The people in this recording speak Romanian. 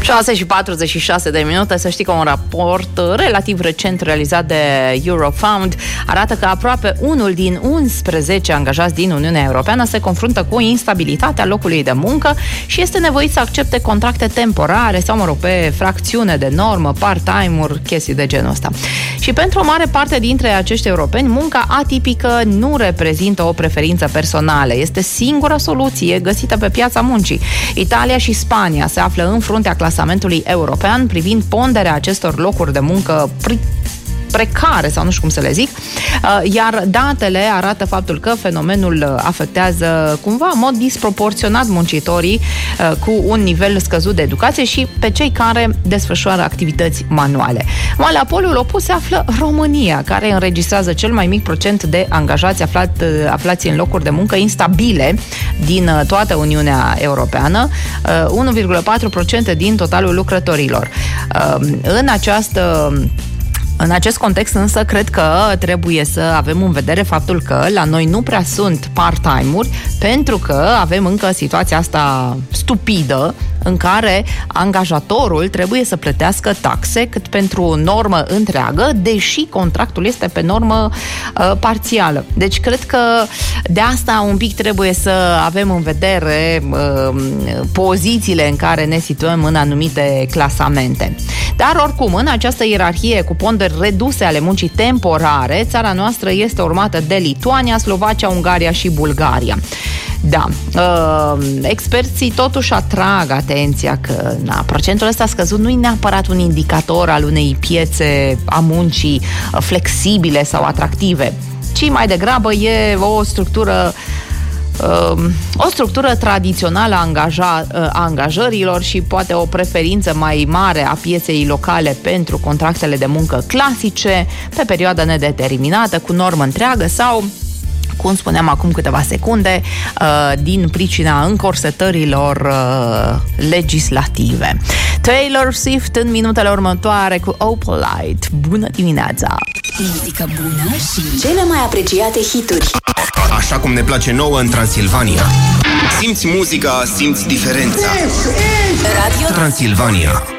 6:46. Să știi că un raport relativ recent realizat de Eurofound arată că aproape unul din 11 angajați din Uniunea Europeană se confruntă cu instabilitatea locului de muncă și este nevoit să accepte contracte temporare sau, pe fracțiune de normă, part-time-uri, chestii de genul ăsta. Și pentru o mare parte dintre acești europeni, munca atipică nu reprezintă o preferință personală. Este singura soluție găsită pe piața muncii. Italia și Spania se află în fruntea clasamentului european privind ponderea acestor locuri de muncă precare, sau nu știu cum să le zic, iar datele arată faptul că fenomenul afectează cumva în mod disproporționat muncitorii cu un nivel scăzut de educație și pe cei care desfășoară activități manuale. Mai la polul opus se află România, care înregistrează cel mai mic procent de angajați aflați în locuri de muncă instabile din toată Uniunea Europeană, 1,4% din totalul lucrătorilor. În acest context însă cred că trebuie să avem în vedere faptul că la noi nu prea sunt part-time-uri, pentru că avem încă situația asta stupidă în care angajatorul trebuie să plătească taxe cât pentru normă întreagă, deși contractul este pe normă parțială. Deci cred că de asta un pic trebuie să avem în vedere pozițiile în care ne situăm în anumite clasamente. Dar oricum, în această ierarhie cu ponderi reduse ale muncii temporare, țara noastră este urmată de Lituania, Slovacia, Ungaria și Bulgaria. Da, experții totuși atrag atenția că procentul ăsta scăzut nu e neapărat un indicator al unei piețe a muncii flexibile sau atractive, ci mai degrabă e o structură tradițională a angajărilor și poate o preferință mai mare a pieței locale pentru contractele de muncă clasice pe perioadă nedeterminată, cu normă întreagă sau, cum spuneam acum câteva secunde, din pricina încorsetărilor legislative. Taylor Swift în minutele următoare cu Opalite. Bună dimineața! Muzică bună și cele mai apreciate hituri. Așa cum ne place nouă în Transilvania. Simți muzica, simți diferența. Radio Transilvania.